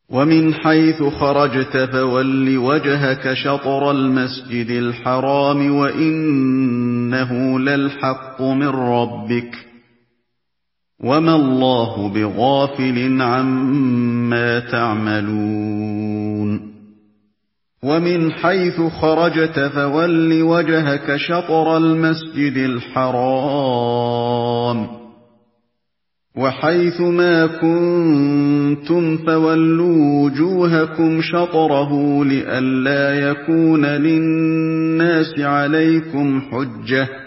وَمِنْ حَيْثُ خَرَجْتَ فَوَلِّ وَجْهَكَ شَطْرَ الْمَسْجِدِ الْحَرَامِ وَإِنَّهُ لَلْحَقُّ مِنْ رَبِّكَ ۗ وَمَا اللَّهُ بِغَافِلٍ عَمَّا تَعْمَلُونَ وَمِنْ حَيْثُ خَرَجْتَ فَوَلِّ وَجْهَكَ شَطْرَ الْمَسْجِدِ الْحَرَامِ ۚ وَحَيْثُ مَا كُنتُمْ فَوَلُّوا وُجُوهَكُمْ شَطْرَهُ لِئَلَّا يَكُونَ لِلنَّاسِ عَلَيْكُمْ حُجَّةٌ